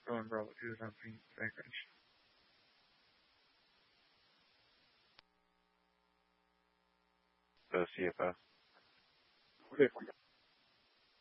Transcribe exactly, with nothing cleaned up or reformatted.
Go on, bro. Do something. Background. So C F O.